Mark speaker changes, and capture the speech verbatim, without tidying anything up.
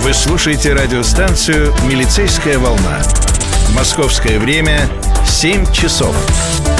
Speaker 1: Вы слушаете радиостанцию «Милицейская волна». Московское время семь часов.